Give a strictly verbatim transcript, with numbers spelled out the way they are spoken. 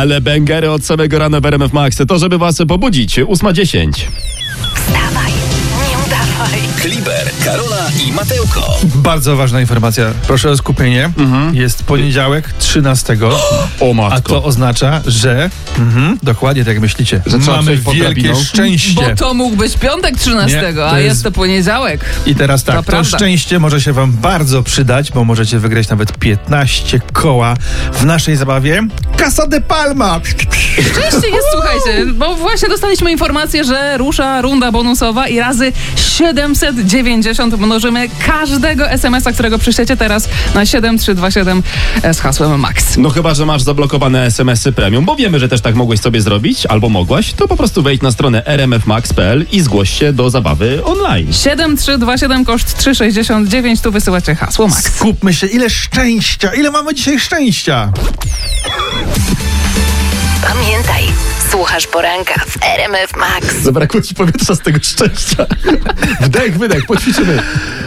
Ale bęgery od samego rana w R M F Max. To, żeby was pobudzić. ósma dziesięć. Wstawaj, nie udawaj. Kliber, Karola i Mateuko. Bardzo ważna informacja, proszę o skupienie. Mhm. Jest poniedziałek trzynastego. O matko. A to oznacza, że mhm, dokładnie tak jak myślicie, Że trzeba mamy przejść pod wielkie drabiną? szczęście. Bo to mógł być piątek trzynastego, Nie, to a jest- jest to poniedziałek. I teraz tak, To to, prawda. szczęście może się wam bardzo przydać, bo możecie wygrać nawet piętnaście koła w naszej zabawie Casa de Palma. Szczęście jest, słuchajcie, bo właśnie dostaliśmy informację, że rusza runda bonusowa i razy siedemset dziewięćdziesiąt mnożymy każdego es em es a, którego przyślecie teraz na siedem trzy dwa siedem z hasłem MAX. No chyba, że masz zablokowane es em esy premium, bo wiemy, że też tak mogłeś sobie zrobić, albo mogłaś, to po prostu wejdź na stronę r m f max kropka p l i zgłoś się do zabawy online. siedem trzy dwa siedem koszt trzy sześćdziesiąt dziewięć, tu wysyłacie hasło MAX. Skupmy się, ile szczęścia, ile mamy dzisiaj szczęścia. Pamiętaj, słuchasz poranka w R M F Max. Zabrakło ci powietrza z tego szczęścia. Wdech, wydech, poćwiczymy.